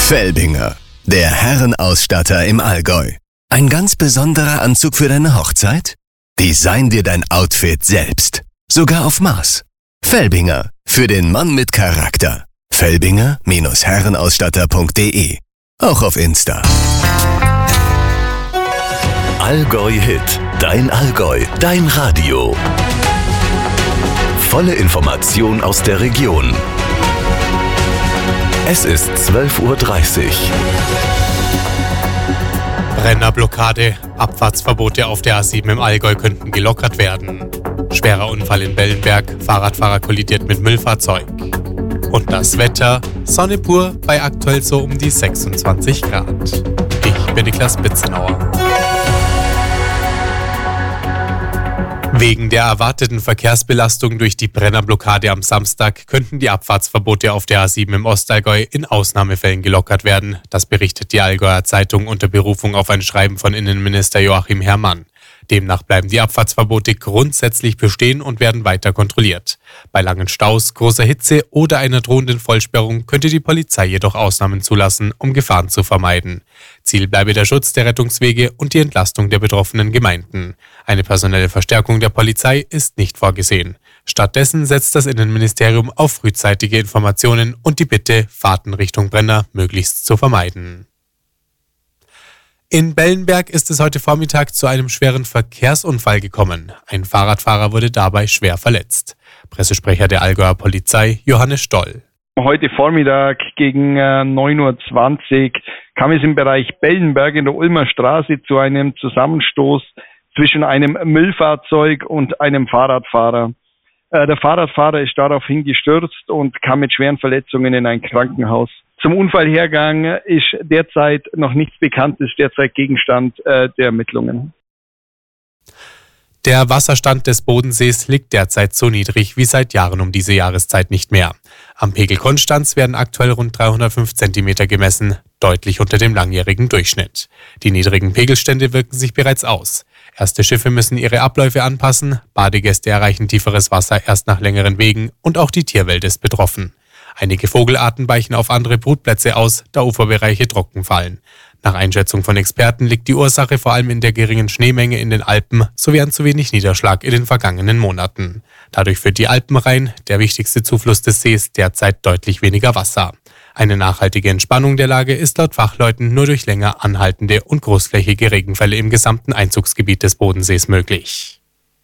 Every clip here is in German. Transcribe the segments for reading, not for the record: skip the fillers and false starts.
Felbinger, der Herrenausstatter im Allgäu. Ein ganz besonderer Anzug für deine Hochzeit? Design dir dein Outfit selbst. Sogar auf Maß. Felbinger, für den Mann mit Charakter. Felbinger-Herrenausstatter.de. Auch auf Insta. Allgäu Hit. Dein Allgäu. Dein Radio. Volle Information aus der Region. Es ist 12:30 Uhr. Brennerblockade. Abfahrtsverbote auf der A7 im Allgäu könnten gelockert werden. Schwerer Unfall in Bellenberg. Fahrradfahrer kollidiert mit Müllfahrzeug. Und das Wetter. Sonne pur bei aktuell so um die 26 Grad. Ich bin Niklas Bitzenauer. Wegen der erwarteten Verkehrsbelastung durch die Brennerblockade am Samstag könnten die Abfahrtsverbote auf der A7 im Ostallgäu in Ausnahmefällen gelockert werden. Das berichtet die Allgäuer Zeitung unter Berufung auf ein Schreiben von Innenminister Joachim Herrmann. Demnach bleiben die Abfahrtsverbote grundsätzlich bestehen und werden weiter kontrolliert. Bei langen Staus, großer Hitze oder einer drohenden Vollsperrung könnte die Polizei jedoch Ausnahmen zulassen, um Gefahren zu vermeiden. Ziel bleibe der Schutz der Rettungswege und die Entlastung der betroffenen Gemeinden. Eine personelle Verstärkung der Polizei ist nicht vorgesehen. Stattdessen setzt das Innenministerium auf frühzeitige Informationen und die Bitte, Fahrten Richtung Brenner möglichst zu vermeiden. In Bellenberg ist es heute Vormittag zu einem schweren Verkehrsunfall gekommen. Ein Fahrradfahrer wurde dabei schwer verletzt. Pressesprecher der Allgäuer Polizei, Johannes Stoll. Heute Vormittag gegen 9:20 Uhr kam es im Bereich Bellenberg in der Ulmer Straße zu einem Zusammenstoß zwischen einem Müllfahrzeug und einem Fahrradfahrer. Der Fahrradfahrer ist daraufhin gestürzt und kam mit schweren Verletzungen in ein Krankenhaus. Zum Unfallhergang ist derzeit noch nichts bekannt, ist derzeit Gegenstand der Ermittlungen. Der Wasserstand des Bodensees liegt derzeit so niedrig wie seit Jahren um diese Jahreszeit nicht mehr. Am Pegel Konstanz werden aktuell rund 305 cm gemessen, deutlich unter dem langjährigen Durchschnitt. Die niedrigen Pegelstände wirken sich bereits aus. Erste Schiffe müssen ihre Abläufe anpassen, Badegäste erreichen tieferes Wasser erst nach längeren Wegen und auch die Tierwelt ist betroffen. Einige Vogelarten weichen auf andere Brutplätze aus, da Uferbereiche trocken fallen. Nach Einschätzung von Experten liegt die Ursache vor allem in der geringen Schneemenge in den Alpen sowie an zu wenig Niederschlag in den vergangenen Monaten. Dadurch führt die Alpenrhein, der wichtigste Zufluss des Sees, derzeit deutlich weniger Wasser. Eine nachhaltige Entspannung der Lage ist laut Fachleuten nur durch länger anhaltende und großflächige Regenfälle im gesamten Einzugsgebiet des Bodensees möglich.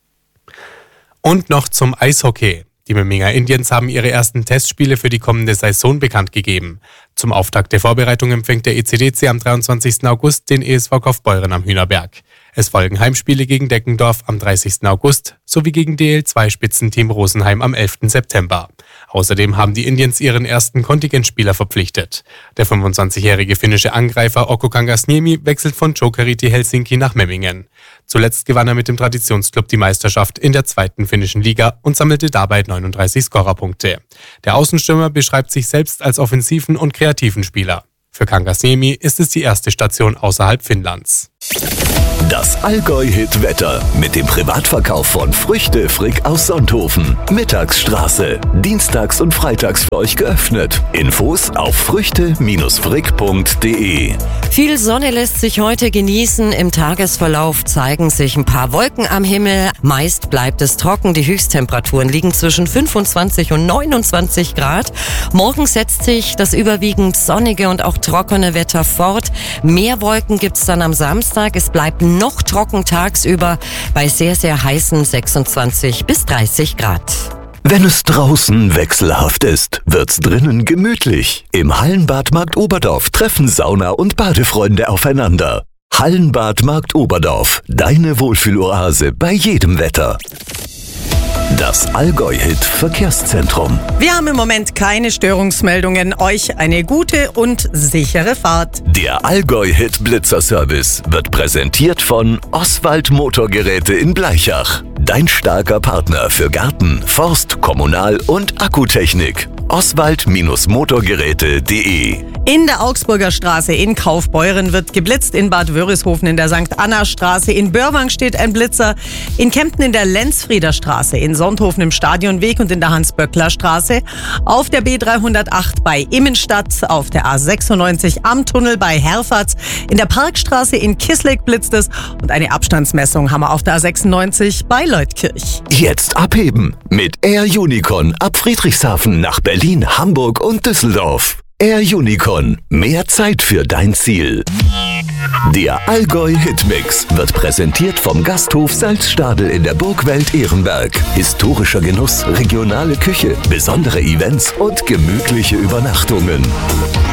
Und noch zum Eishockey. Die Memminger Indians haben ihre ersten Testspiele für die kommende Saison bekannt gegeben. Zum Auftakt der Vorbereitung empfängt der ECDC am 23. August den ESV Kaufbeuren am Hühnerberg. Es folgen Heimspiele gegen Deckendorf am 30. August sowie gegen DL2-Spitzenteam Rosenheim am 11. September. Außerdem haben die Indians ihren ersten Kontingentspieler verpflichtet. Der 25-jährige finnische Angreifer Okko Kangasniemi wechselt von Jokerit Helsinki nach Memmingen. Zuletzt gewann er mit dem Traditionsclub die Meisterschaft in der zweiten finnischen Liga und sammelte dabei 39 Scorerpunkte. Der Außenstürmer beschreibt sich selbst als offensiven und kreativen Spieler. Für Kangasniemi ist es die erste Station außerhalb Finnlands. Das Allgäu-Hit-Wetter mit dem Privatverkauf von Früchte Frick aus Sonthofen. Mittagsstraße. Dienstags und freitags für euch geöffnet. Infos auf früchte-frick.de. Viel Sonne lässt sich heute genießen. Im Tagesverlauf zeigen sich ein paar Wolken am Himmel. Meist bleibt es trocken. Die Höchsttemperaturen liegen zwischen 25 und 29 Grad. Morgen setzt sich das überwiegend sonnige und auch trockene Wetter fort. Mehr Wolken gibt's dann am Samstag. Es bleibt noch trocken tagsüber bei sehr, sehr heißen 26 bis 30 Grad. Wenn es draußen wechselhaft ist, wird's drinnen gemütlich. Im Hallenbad Markt Oberdorf treffen Sauna- und Badefreunde aufeinander. Hallenbad Markt Oberdorf, deine Wohlfühloase bei jedem Wetter. Das Allgäu-Hit Verkehrszentrum. Wir haben im Moment keine Störungsmeldungen. Euch eine gute und sichere Fahrt. Der Allgäu-Hit Blitzer-Service wird präsentiert von Oswald Motorgeräte in Blaichach. Dein starker Partner für Garten, Forst, Kommunal- und Akkutechnik. oswald-motorgeräte.de. In der Augsburger Straße in Kaufbeuren wird geblitzt, in Bad Wörishofen in der St. Anna Straße, in Börwang steht ein Blitzer, in Kempten in der Lenzfrieder Straße, in Sonthofen im Stadionweg und in der Hans-Böckler Straße, auf der B308 bei Immenstadt, auf der A96 am Tunnel bei Herfatz, in der Parkstraße in Kissleck blitzt es und eine Abstandsmessung haben wir auf der A96 bei Leutkirch. Jetzt abheben mit Air Unicon ab Friedrichshafen nach Berlin, Hamburg und Düsseldorf. Air Unicon, mehr Zeit für dein Ziel. Der Allgäu Hitmix wird präsentiert vom Gasthof Salzstadel in der Burgwelt Ehrenberg. Historischer Genuss, regionale Küche, besondere Events und gemütliche Übernachtungen.